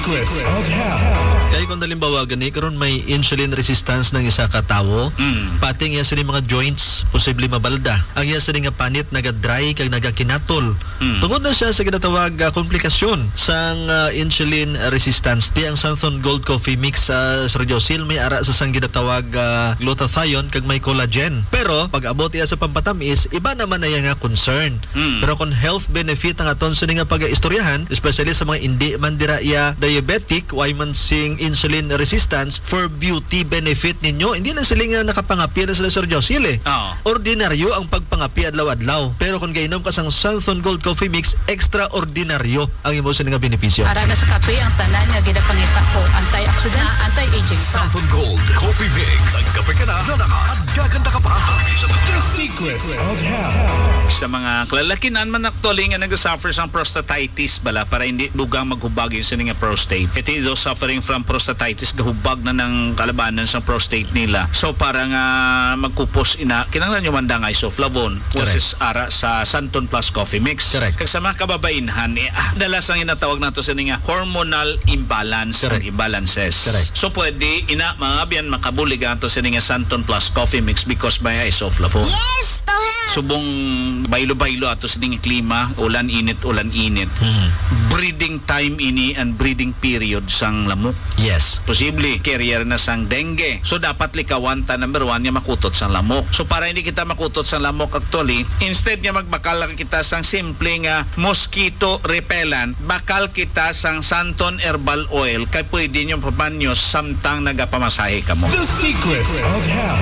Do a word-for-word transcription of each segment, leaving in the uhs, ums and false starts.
Secrets of Health. Kaya kung dalimbawa gani karon may insulin resistance ng isa ka tawo, mm. pati nga sa mga joints posible mabalda. Ang iya sa nga panit naga-dry kag nagakinatol. Mm. Tungod na siya sa ginatawag uh, komplikasyon sang uh, insulin resistance. Di ang Santon Gold Coffee Mix sa uh, Sergiosil may ara sa sang ginatawag uh, glutathione kag may collagen. Pero pag abot iya sa pampatamis, iba naman na nga concern. Mm. Pero kung health benefit ang aton sa nga pag-istoryahan, especially sa mga hindi man dira iya diabetic, why man sing insulin resistance for beauty benefit ninyo, hindi na sila nga nakapangapi na sila Sir Josil eh. Oh. Ordinaryo ang pagpangapi adlaw-adlaw. Pero kung gainom ka sang Santon Gold Coffee Mix, extraordinaryo ang imo sila nga benepisyo. Para na sa kape ang tanan nga ginapangita ko, antioxidant, anti-aging. Santon Gold Coffee Mix. Nagkape ka na, lalakas, at gaganda ka pa. The Secrets of Health. Sa mga kalalakinan man actually nga nag-suffer sa prostatitis bala para hindi dugang maghubag yung sa nga prostate. Ito those suffering from prostatitis gahubag na ng kalabanan sa prostate nila. So para nga magkupos ina kinanglan yung mandang isoflavone which is ara sa Santon Plus Coffee Mix. Correct. Kag sa mga kababainhan eh, ah, dalas ang inatawag nato sa nga hormonal imbalance and imbalances. Correct. So pwede ina mga abyan makabulig ato sa nga Santon Plus Coffee Mix because by isoflavone. Yes, to help. Subong baylo-baylo ato sa nga klima, ulan init, ulan init. Mm-hmm. Breeding time ini and breeding period sang lamok. Yes. Posible carrier na sang dengue. So dapat likawan ta number one nga makutot sang lamok. So para hindi kita makutot sang lamok actually, instead nga magbakal kita sang simple nga mosquito repellent, bakal kita sang Santon Herbal Oil kay pwede nyo papanyos samtang nagapamasahe ka mo. The Secrets of Health.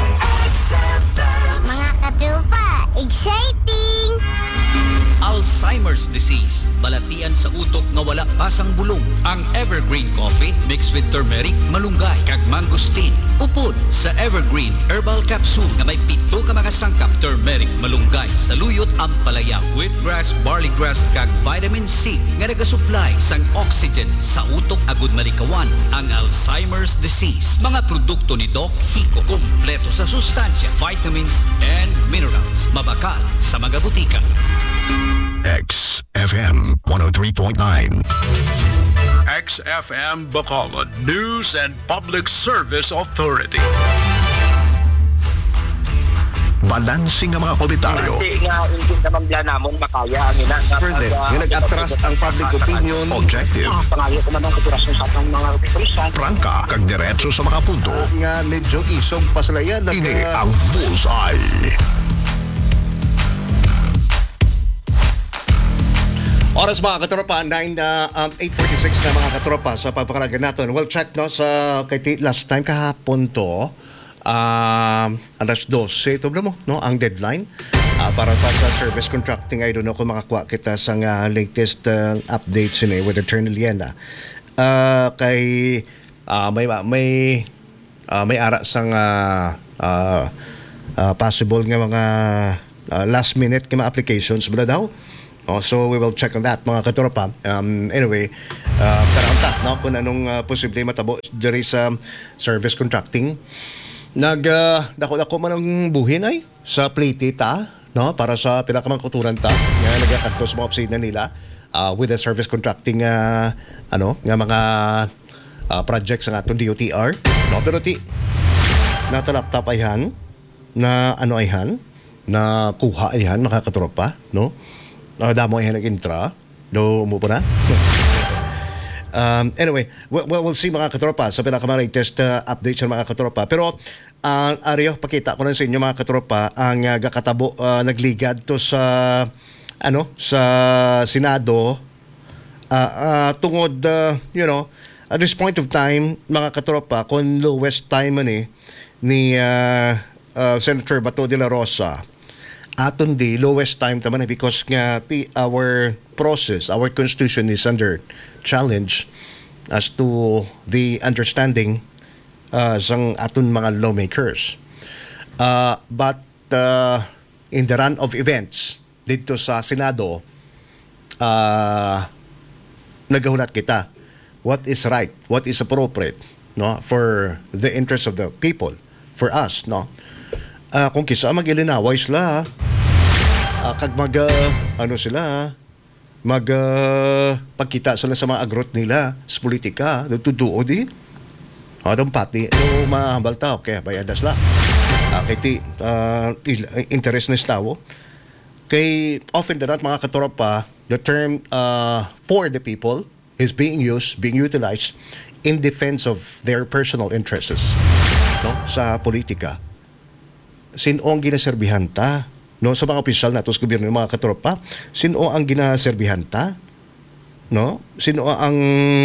Mga katrupa, exciting! Alzheimer's disease, balatian sa utok nga wala pasang bulong. Ang Evergreen Coffee mixed with turmeric, malunggay, kag mangosteen. Upod sa Evergreen Herbal Capsule nga may pito ka mga sangkap turmeric, malunggay, saluyot, ampalaya, wheatgrass, barleygrass, kag vitamin C nga nagasupply sang oxygen sa utok agud malikawan ang Alzheimer's disease. Mga produkto ni Doc Hico, kompleto sa sustansya, vitamins and minerals. Mabakal sa mga butika. X F M one oh three point nine. X F M Bacolod News and Public Service Authority. Balansing ang mga komentaryo. Kasi nga, hindi naman biya namon makaya ang ina. Further, nga nag-atras ang public opinion. Objective. Pangayo ko naman kuturasyon sa atong mga opisan. Prangka, kag diretso sa mga punto. Uh, nga medyo isog pa sila yan. Ini ang Bullseye. Oras mga katropa, nine, uh, um, eight forty-six na mga katropa sa pagpakalagan natin. Well, check no, sa kay last time kahapon to, um, alas twelve, ito mo, no, ang deadline uh, para pa sa service contracting. I don't know kung makakuha kita sa uh, latest uh, updates ini with Attorney Liena. Uh, kay uh, may may uh, may ara sang uh, uh, uh, possible nga mga uh, last minute nga mga applications ba daw. Oh, so we will check on that mga katropa. Um, anyway, uh, karanta no, kung anong uh, posible matabo diri sa service contracting. Nag uh, dako-dako man ang buhin ay sa platita no, para sa pinakamangkuturan ta nga nagakanto sa mga opisina nila uh, with the service contracting uh, ano nga mga uh, projects ng atong D O T R no, pero ti na laptop ayhan na ano ayhan na kuha ayhan mga katropa no. Uh, damo yan nag-intra. Do mo po na? um, anyway, we'll, we'll see mga katropa sa pinakamalagtest uh, update sa mga katropa. Pero, uh, Aryo, pakita ko na sa inyo mga katropa ang uh, gakatabo uh, nagligad to sa ano sa Senado uh, uh, tungod, uh, you know, at this point of time, mga katropa, kung lowest time man eh, ni uh, uh, Senator Bato de la Rosa, aton di lowest time taman because nga the, our process, our constitution is under challenge as to the understanding uh, sang aton mga lawmakers. Uh, but uh, in the run of events dito sa Senado, uh, nagahulat kita what is right, what is appropriate, no, for the interest of the people, for us, no. Uh, kung kisa magilinaway sila, uh, kag mag uh, ano sila, mag uh, pagkita sila sa mga agrot nila sa politika, tutuo di. Adong pati, no mahambalta, okay, bayadas la. Uh, kay ti, uh, interest na tao. Kay often na mga katropa, the term uh, for the people is being used, being utilized in defense of their personal interests, no, sa politika. Sino ang ginaserbihan ta? No, sa mga opisyal na tos gobyerno ng mga katropa, sino ang ginaserbihan ta? No? Sino ang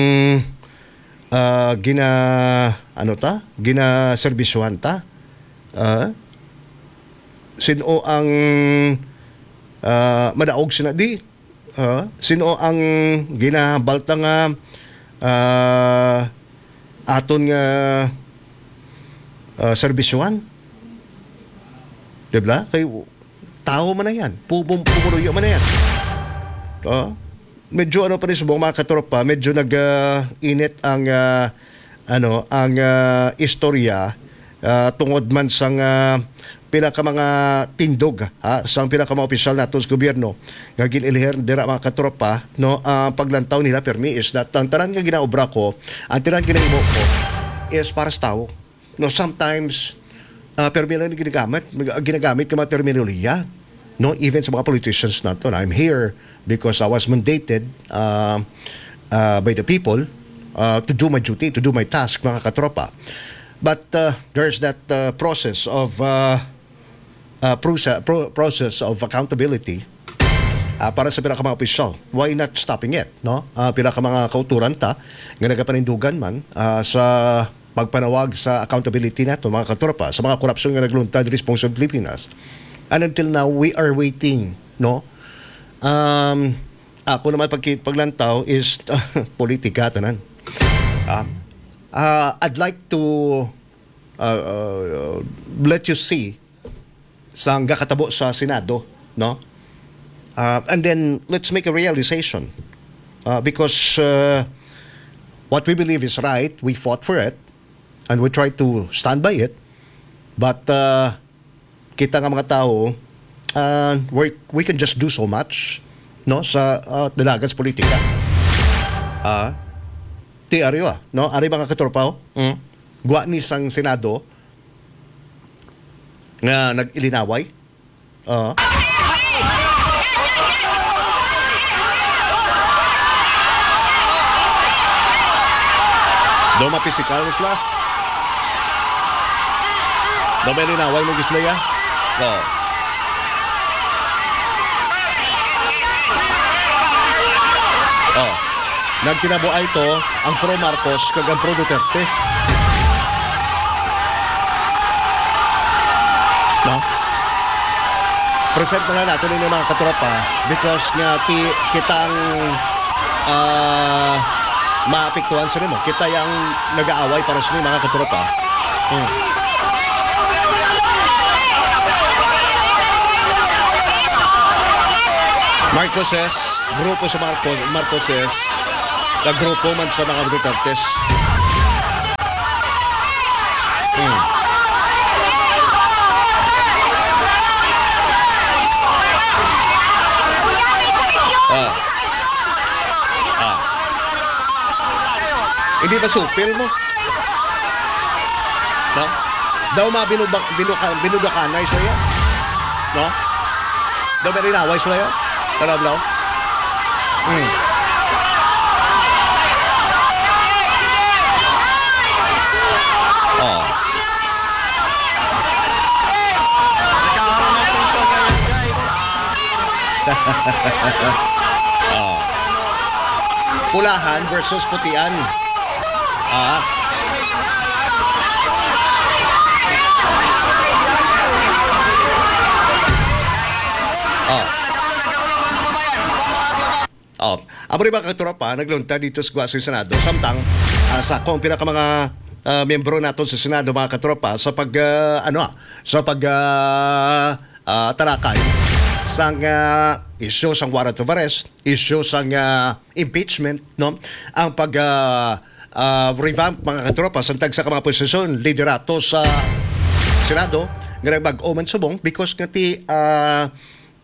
uh, gina ano ta? Ginaserbisyuhan ta? Uh, sino ang uh, madaog sina di? Uh, sino ang ginabalta nga uh, aton nga uh, serbisyuhan? Diba? Kay tao man na yan. Pupum, pumuruyo man na yan. Uh, medyo ano pa rin subong mga katropa, medyo nag-init uh, ang uh, ano, ang uh, istorya uh, tungod man sang uh, pinaka mga tindog ha, sang pinaka mga opisyal nato sa gobyerno nga ginilher dira mga katropa, no, uh, paglantaw nila permi is that ang tanan nga ginaobra ko, ang tanan ginahimo ko is para sa tao. No, sometimes uh, permi lang ginagamit ginagamit ka mga terminolohiya, no, even sa mga politicians nato. I'm here because I was mandated uh, uh, by the people uh, to do my duty, to do my task mga katropa. But uh, there's that uh, process of uh, Uh, process, pro, process of accountability uh, para sa pinaka mga opisyal. Why not stopping it? No? Uh, pinaka mga kauturan ta nga nagapanindugan man uh, sa pagpanawag sa accountability nato mga katropa sa mga korupsyon nga nagluntad responsible Pilipinas. And until now, we are waiting. No? Um, ako naman pag, paglantaw is uh, politika tanan. Uh, uh, I'd like to uh, uh, let you see sang gakatabo sa Senado, no? Uh, and then let's make a realization uh, because uh, what we believe is right, we fought for it and we try to stand by it, but uh, kita nga mga tao uh, we, we can just do so much, no, sa uh, dalagan sa politika. Ah, uh, ti ariyo ah, no, ari mga katropa, mm. Gwa ni sang Senado nga nag-ilinaway. Uh, do mapisikal na sila. Do may linaway mo gisla ya? Oh. Oh. Nagkinabuay ito ang pro Marcos kag ang pro Duterte. No? Present na lang natin yung mga katropa because nga ti, kitang uh, maapektuhan sa nimo. Kita yung nag-aaway para sa mga katropa. Hmm. Marcoses, grupo sa Marcos, Marcoses, nag-grupo man sa mga Dutertes. Hmm. Ah. Ah. Hindi ba supil mo? No? Daw mabinubak binuka binudakanay sa iyo. No? Daw may rinaway sa iyo. Tara bro. Hmm. Oh. Oh. Pulahan versus putian. Ah. Oh. Oh. Amo rin mga katropa, naglunta dito sa Guwasing Senado. Samtang uh, sa kung pinaka mga uh, membro nato sa Senado mga katropa sa pag uh, ano sa pag uh, uh, tarakay sang uh, issue sang warrant of arrest, issue sang uh, impeachment, no? Ang pag uh, uh, revamp mga katropa sa tag sa mga posisyon liderato sa Senado nga nagbag-o man subong because nga ti uh,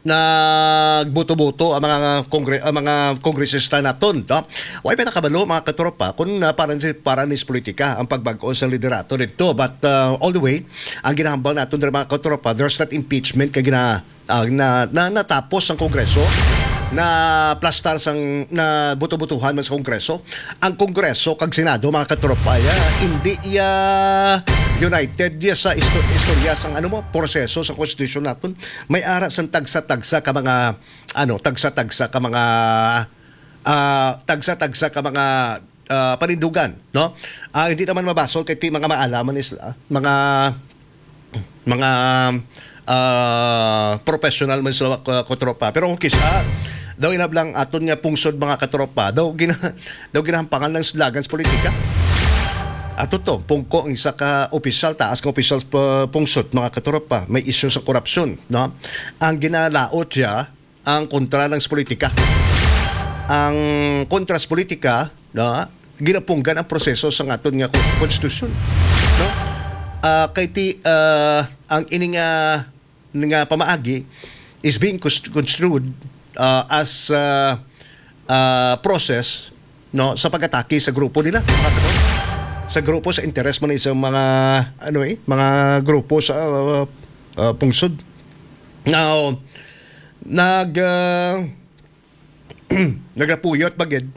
nagbuto-buto ang mga kongre ang mga kongresista naton, no? Way pa nakabalo mga katropa kung uh, para si para nis politika ang pagbag-o sa liderato nito, but uh, all the way ang ginahambal naton diri mga katropa, there's that impeachment kay gina uh, na, na natapos ang Kongreso na plastar sang na buto-butuhan man sa Kongreso. Ang Kongreso kag Senado mga katropa ya hindi ya united ya sa isto- istorya sang ano mo proseso sa konstitusyon naton. May ara sang tagsa-tagsa ka mga ano tagsa-tagsa ka mga uh, tagsa-tagsa ka mga uh, panindugan, no? Uh, hindi naman mabasol kay ti mga maalaman isla, mga mga uh, professional man sila uh, katropa. Pero kung kisa daw inablang aton nga pungsod mga katropa, daw gina daw ginahampangan ng slogans politika. Ato to, pungko ang isa ka opisyal, taas ka opisyal uh, pungsod mga katropa, may isyu sa korupsyon, no? Ang ginalaot siya ang kontra ng politika. Ang kontra sa politika, no? Ginapunggan ang proseso sa aton nga konstitusyon, no? Uh, kay ti uh, ang ining uh, nga pamaagi is being construed uh, as uh, uh, process, no, sa pag-atake sa grupo nila, sa grupo sa interes man sa mga ano eh mga grupo sa uh, uh, pungsod. Now nag uh, nagapuyot bagid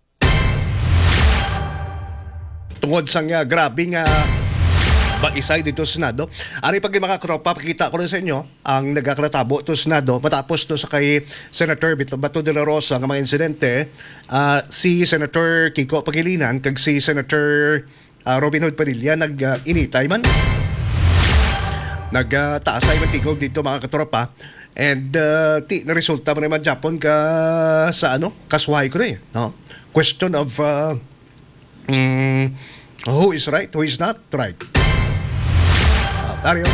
tungod sa nga grabe nga bag-isay dito sa Senado. Ari pag mga katropa, pakita ko rin sa inyo ang nagkakatabo to sa Senado matapos to sa kay Senator Bato de la Rosa nga mga insidente, uh, si Senator Kiko Pangilinan kag si Senator uh, Robin Hood Padilla nag-initay uh, man nagtaasay uh, man tigog dito mga katropa, and uh, ti na resulta man naman Japon ka sa ano kaswahay ko na eh, no? Question of uh, um, who is right, who is not right. Dario.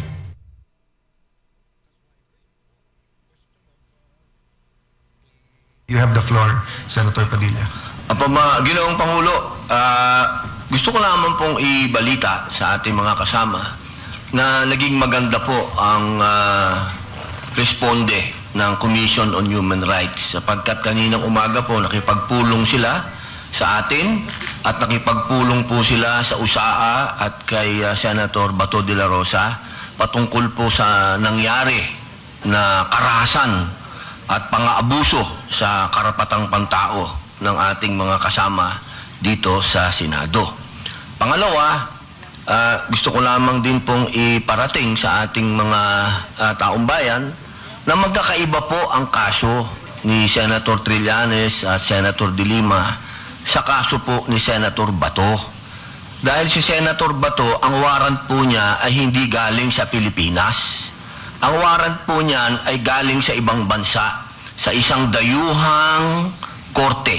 You have the floor, Senator Padilla. Apo, ma, Ginoong Pangulo, uh, gusto ko lamang pong ibalita sa ating mga kasama na naging maganda po ang uh, responde ng Commission on Human Rights, sapagkat kaninang umaga po nakipagpulong sila sa atin at nakipagpulong po sila sa U S A A at kay uh, Senator Bato de la Rosa patungkol po sa nangyari na karahasan at pang-aabuso sa karapatang pantao ng ating mga kasama dito sa Senado. Pangalawa, uh, gusto ko lamang din pong iparating sa ating mga uh, taong bayan na magkakaiba po ang kaso ni Senator Trillanes at Senator De Lima sa kaso po ni Senator Bato. Dahil si Senator Bato, ang warrant po niya ay hindi galing sa Pilipinas. Ang warrant po niyan ay galing sa ibang bansa, sa isang dayuhang korte.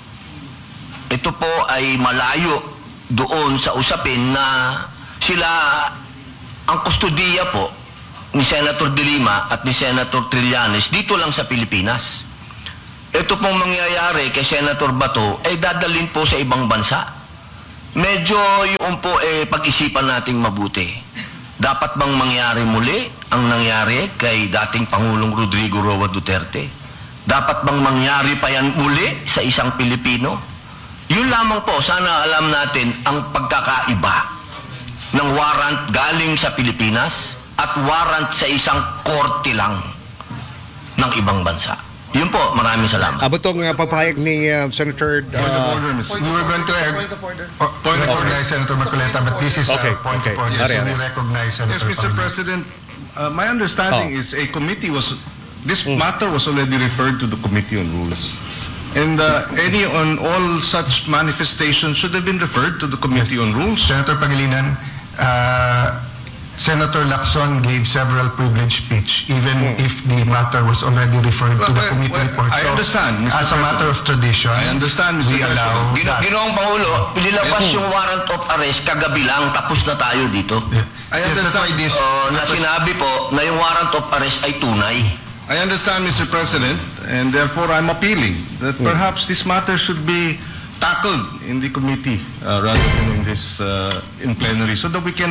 Ito po ay malayo doon sa usapin na sila ang kustodiya po ni Senator De Lima at ni Senator Trillanes dito lang sa Pilipinas. Ito pong mangyayari kay Senator Bato ay dadalhin po sa ibang bansa. Medyo yung po eh, pag-isipan nating mabuti. Dapat bang mangyari muli ang nangyari kay dating Pangulong Rodrigo Roa Duterte? Dapat bang mangyari pa yan muli sa isang Pilipino? Yun lamang po, sana alam natin ang pagkakaiba ng warrant galing sa Pilipinas at warrant sa isang korte lang ng ibang bansa. Yun po, maraming salamat. Abo tong uh, papayag ni uh, Senator uh, Point of order, Mister We were going to uh, point recognize Senator Marcoleta, but this is okay, a point okay. of order. Yes, So we recognize Senator Yes, Mister Pangilinan. President, uh, my understanding Oh. is a committee was, this matter was already referred to the Committee on Rules. And uh, any on all such manifestations should have been referred to the Committee on Rules. Senator Pangilinan, uh, Senator Lacson gave several privileged speech, even if the matter was already referred to Well, the well, committee well, report. I understand, Mister As a matter of tradition, I understand, Mister we allow Gino, that. Ginoong Pangulo, nilabas yung warrant of arrest kagabi lang, tapos na tayo dito. Yeah. I Yes, that's why understand. this, Oh, na sinabi po na yung warrant of arrest ay tunay. I understand, Mister President, and therefore I'm appealing that perhaps this matter should be tackled in the committee uh, rather than in this uh, in plenary, so that we can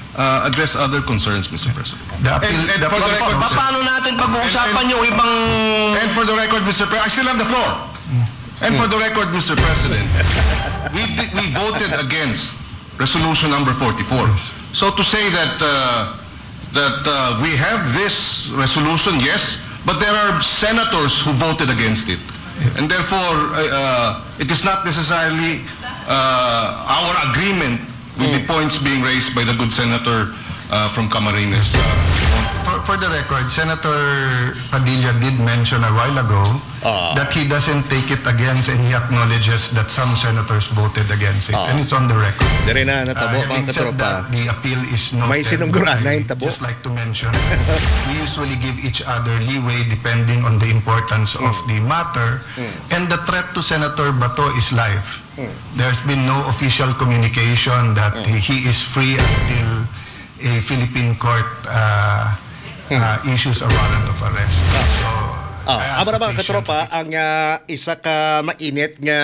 uh, address other concerns, Mister President. The appeal, And- and the for the appeal- record, Pa- Paano natin pag-uusapan yung ibang... And for the record, Mister President, I still have the floor. And for the record, Mister President, we did, we voted against resolution number forty-four. So to say that uh, that uh, we have this resolution, yes, but there are senators who voted against it, and therefore uh, uh, it is not necessarily uh, our agreement with the points being raised by the good senator uh, from Camarines. Uh, For, for the record, Senator Padilla did mention a while ago Ah. that he doesn't take it against and he acknowledges that some senators voted against it. Ah. And it's on the record. Dari na natabo, Uh, mga having said katropa. that, the appeal is noted. May sinunggura na yung tabo. Just like to mention, we usually give each other leeway depending on the importance of the matter. And the threat to Senator Bato is live. There's been no official communication that he, he is free until a Philippine court uh, uh, issues a warrant of arrest. So, I Ah, ask amo na the mga patient- katropa ang ah, isa ka mainit nga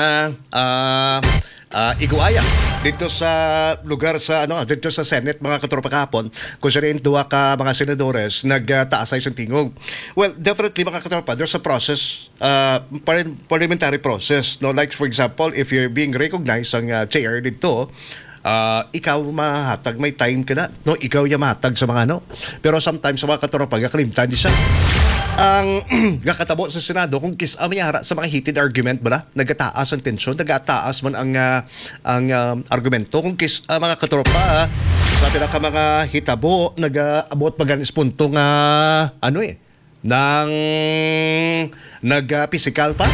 ah ah, iguaya dito sa lugar sa ano dito sa Senate mga katropa kahapon kung saan rin duwa ka mga senadores nagtaas sa isang tingog. Well, definitely mga katropa, there's a process, uh, par- parliamentary process, no, like for example, if you're being recognized ang ah, chair dito, Ah, ikaw mahatag, may time ka na, no, ikaw yung mahatag sa mga ano, pero sometimes sa mga katropa gakalimtan di siya ang gakatabo sa Senado kung kis ang hara sa mga heated argument ba, nagataas ang tensyon, nagataas man ang ah, ang ah, argumento kung kis ah, mga katropa ah, sa pinaka mga hitabo nag-abot paganis punto nga ano eh nang nag-physical pa.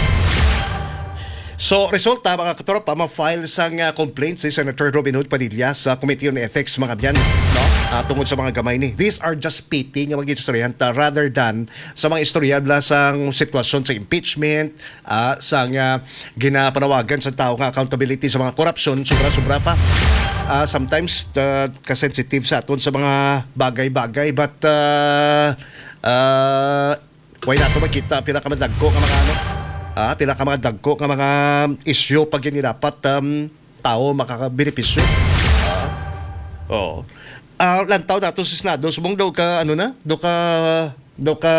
So, resulta mga katropa, ma-file sang uh, complaint si Senator Robin Hood Padilla sa Committee on Ethics mga byan, no? Uh, tungkol sa mga gamay ni. These are just pitting ng mga istoryanta rather than sa mga istoryadla sang sitwasyon sa impeachment, uh, sang uh, ginapanawagan sa tao nga accountability sa mga korupsyon, sobra-sobra pa. Uh, sometimes uh, kasensitive sa aton sa mga bagay-bagay but uh, uh, why nato makita pinakamadagko nga mga ano Ah, pila ka mga dagko nga mga issue pag yun dapat um, tao makakabenepisyo. Ah, oo. Ah, lantaw nato sa Senado, subong daw ka ano na, daw ka daw ka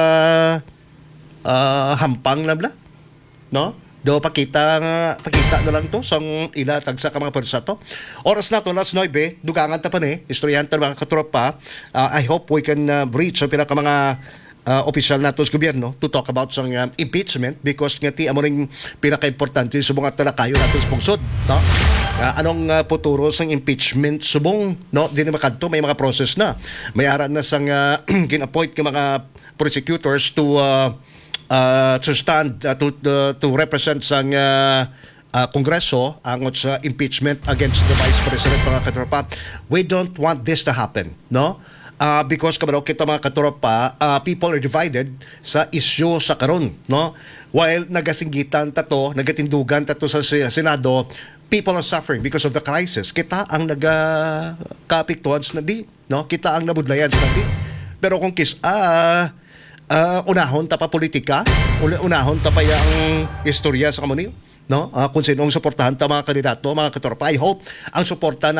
ah, hampang na bla. No? Daw pakita nga pakita na lang to sang ila tagsa ka mga persa to. Oras na to, alas nine, dugangan ta pa ni, istoryante mga katropa. Ah, I hope we can uh, reach ang pila ka mga Uh, opisyal nato sa gobyerno to talk about sa uh, impeachment because nga ti amo ring pinaka-importante sa mga talakayo nato sa pungsod, no? Uh, anong uh, futuro sang impeachment subong, no? Di na makadto, may mga process na. May ara na sang uh, gin-appoint ng mga prosecutors to uh, uh, to stand uh, to uh, to represent sang uh, uh, Kongreso angot sa impeachment against the Vice President mga katropa. We don't want this to happen, no? Uh, because kabalo kita mga katropa, uh, people are divided sa issue sa karon, no? While nagasinggitan tato, nagatindugan tato sa Senado, people are suffering because of the crisis. Kita ang naga-kapiktuhan na di, no? Kita ang nabudlayan sa di. Pero kung kis ah uh, unahon ta pa politika, unahon ta pa yang istorya sa kamuniyo, no? Uh, kung sinong suportahan ta mga kandidato, mga katropa, I hope ang suporta na